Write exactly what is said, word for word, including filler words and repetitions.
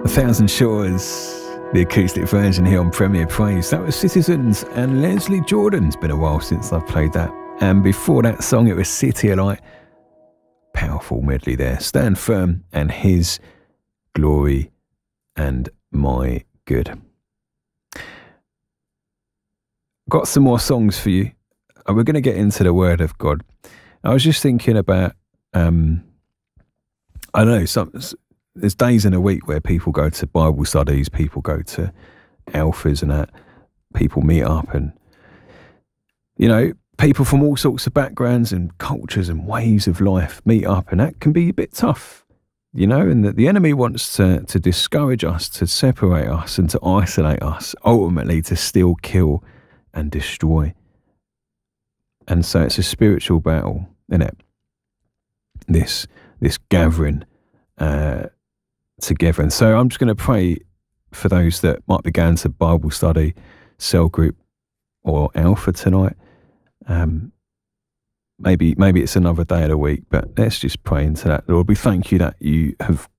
A Thousand Shores, the acoustic version here on Premier Praise. That was Citizens and Leslie Jordan. It's been a while since I've played that. And before that song, it was City Light. Powerful medley there. Stand Firm and His Glory and My Good. Got some more songs for you. We're going to get into the Word of God. I was just thinking about, um, I don't know, some, there's days in a week where people go to Bible studies, people go to alphas and that, people meet up and, you know, people from all sorts of backgrounds and cultures and ways of life meet up, and that can be a bit tough, you know, and that the enemy wants to, to discourage us, to separate us and to isolate us, ultimately to steal, kill and destroy. And so it's a spiritual battle, isn't it? This this gathering uh, together. And so I'm just going to pray for those that might be going to Bible study, cell group, or alpha tonight. Um, maybe maybe it's another day of the week, but let's just pray into that. Lord, we thank you that you have